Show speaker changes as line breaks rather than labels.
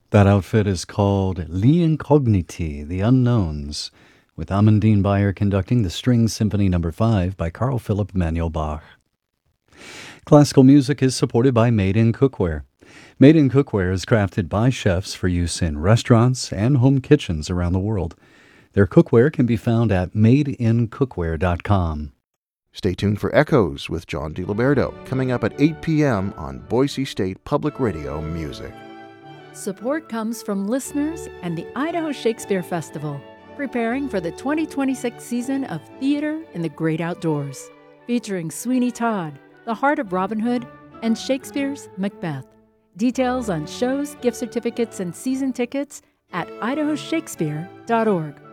That outfit is called Li Incogniti, The Unknowns, with Amandine Bayer conducting the String Symphony No. 5 by Carl Philipp Emanuel Bach. Classical music is supported by Made in Cookware. Made in Cookware is crafted by chefs for use in restaurants and home kitchens around the world. Their cookware can be found at madeincookware.com.
Stay tuned for Echoes with John DiLiberto, coming up at 8 p.m. on Boise State Public Radio Music.
Support comes from listeners and the Idaho Shakespeare Festival, preparing for the 2026 season of Theater in the Great Outdoors, featuring Sweeney Todd, The Heart of Robin Hood, and Shakespeare's Macbeth. Details on shows, gift certificates, and season tickets at idahoshakespeare.org.